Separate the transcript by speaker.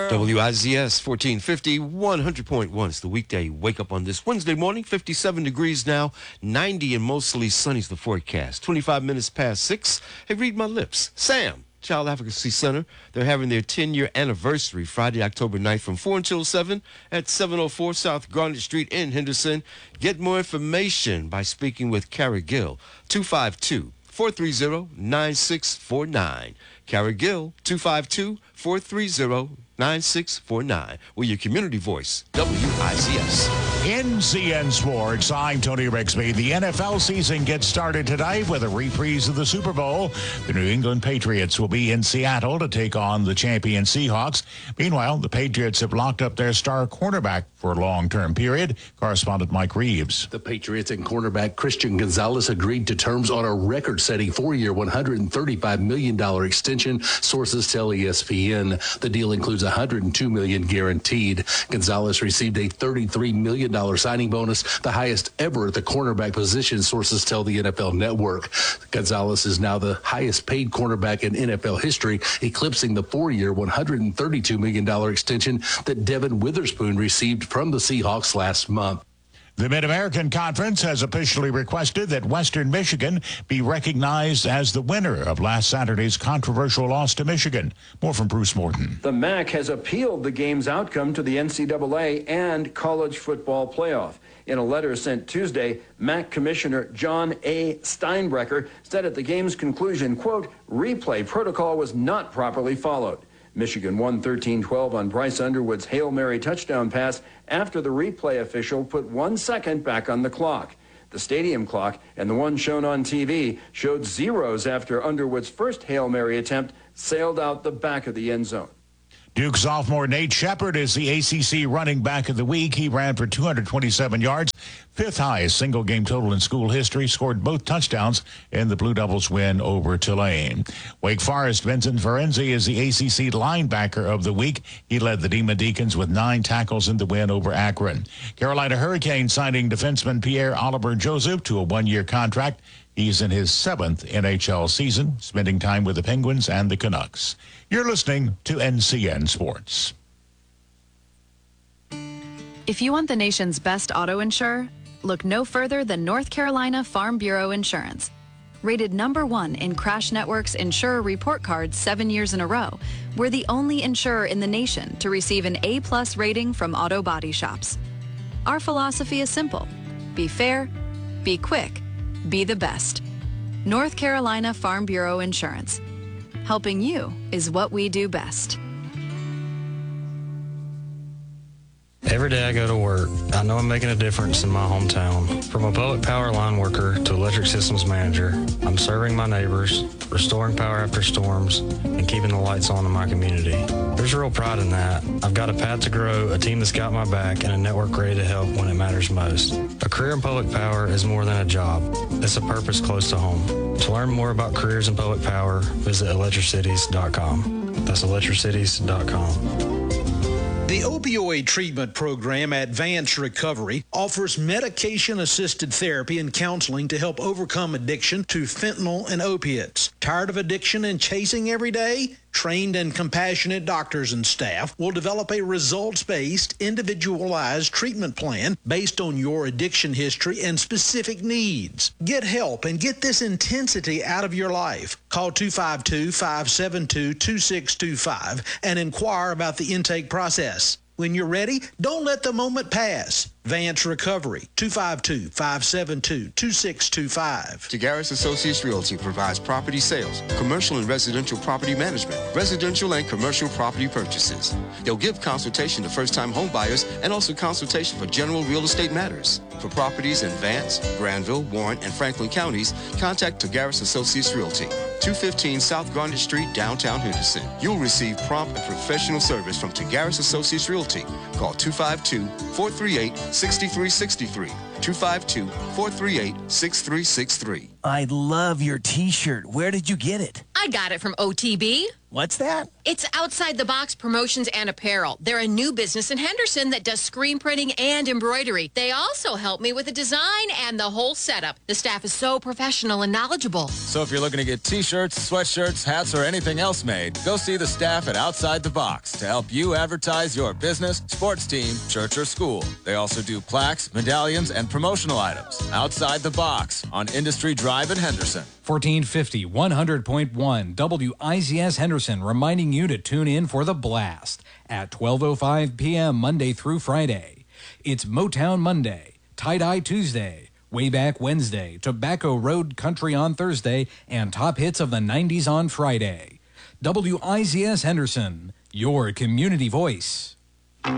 Speaker 1: WIZS 1450, 100.1. It's the weekday wake up on this Wednesday morning. 57 degrees now, 90 and mostly sunny is the forecast. 25 minutes past 6. Hey, read my lips. Sam, Child Advocacy Center. They're having their 10-year anniversary Friday, October 9th from 4 until 7 at 704 South Garnet Street in Henderson. Get more information by speaking with Carrie Gill, 252-430-9649. Carrie Gill, 252-430-9649. We're your community voice, WIZS.
Speaker 2: NCN Sports, I'm Tony Rixby. The NFL season gets started tonight with a reprise of the Super Bowl. The New England Patriots will be in Seattle to take on the champion Seahawks. Meanwhile, the Patriots have locked up their star cornerback for a long-term period. Correspondent Mike Reeves.
Speaker 3: The Patriots and cornerback Christian Gonzalez agreed to terms on a record-setting 4-year, $135 million extension, sources tell ESPN. The deal includes $102 million guaranteed. Gonzalez received a $33 million signing bonus, the highest ever at the cornerback position, sources tell the NFL Network. Gonzalez is now the highest paid cornerback in NFL history, eclipsing the 4-year, $132 million extension that Devin Witherspoon received from the Seahawks last month.
Speaker 2: The Mid-American Conference has officially requested that Western Michigan be recognized as the winner of last Saturday's controversial loss to Michigan. More from Bruce Morton.
Speaker 4: The MAC has appealed the game's outcome to the NCAA and College Football Playoff. In a letter sent Tuesday, MAC Commissioner John A. Steinbrecher said at the game's conclusion, quote, replay protocol was not properly followed. Michigan won 13-12 on Bryce Underwood's Hail Mary touchdown pass after the replay official put 1 second back on the clock. The stadium clock and the one shown on TV showed zeros after Underwood's first Hail Mary attempt sailed out the back of the end zone.
Speaker 2: Duke sophomore Nate Shepard is the ACC running back of the week. He ran for 227 yards, fifth highest single-game total in school history, scored both touchdowns in the Blue Devils' win over Tulane. Wake Forest Vincent Ferenzi is the ACC linebacker of the week. He led the Demon Deacons with 9 tackles in the win over Akron. Carolina Hurricanes signing defenseman Pierre-Olivier Joseph to a 1-year contract. He's in his 7th NHL season, spending time with the Penguins and the Canucks. You're listening to NCN Sports.
Speaker 5: If you want the nation's best auto insurer, look no further than North Carolina Farm Bureau Insurance. Rated #1 in Crash Network's Insurer Report Card 7 years in a row, we're the only insurer in the nation to receive an A+ rating from auto body shops. Our philosophy is simple. Be fair, be quick, be the best. North Carolina Farm Bureau Insurance. Helping you is what we do best.
Speaker 6: Every day I go to work, I know I'm making a difference in my hometown. From a public power line worker to electric systems manager, I'm serving my neighbors, restoring power after storms, and keeping the lights on in my community. There's real pride in that. I've got a path to grow, a team that's got my back, and a network ready to help when it matters most. A career in public power is more than a job. It's a purpose close to home. To learn more about careers in public power, visit electricities.com. That's electricities.com.
Speaker 7: The opioid treatment program, Advanced Recovery, offers medication-assisted therapy and counseling to help overcome addiction to fentanyl and opiates. Tired of addiction and chasing every day? Trained and compassionate doctors and staff will develop a results-based, individualized treatment plan based on your addiction history and specific needs. Get help and get this intensity out of your life. Call 252-572-2625 and inquire about the intake process. When you're ready, don't let the moment pass. Vance Recovery, 252-572-2625.
Speaker 1: Tagaris Associates Realty provides property sales, commercial and residential property management, residential and commercial property purchases. They'll give consultation to first-time home buyers and also consultation for general real estate matters. For properties in Vance, Granville, Warren, and Franklin counties, contact Tagaris Associates Realty, 215 South Garnet Street, downtown Henderson. You'll receive prompt and professional service from Tagaris Associates Realty. Call 252-438-6363. 252-438-6363.
Speaker 8: I love your t-shirt. Where did you get it?
Speaker 9: I got it from OTB.
Speaker 8: What's that? It's Outside the Box Promotions and Apparel. They're a new business in Henderson that does screen printing and embroidery. They also help me with the design and the whole setup. The staff is so professional and knowledgeable.
Speaker 9: So if you're looking to get t-shirts, sweatshirts, hats, or anything else made, go see the staff at Outside the Box to help you advertise your business, sports team, church, or school. They also do plaques, medallions, and promotional items. Outside the Box on Industry Drive in Henderson.
Speaker 10: 1450 100.1 WICS Henderson reminding you to tune in for The Blast at 12:05 p.m. Monday through Friday. It's Motown Monday, Tie-Dye Tuesday, Way Back Wednesday, Tobacco Road Country on Thursday, and Top Hits of the 90s on Friday. WICS Henderson, your community voice.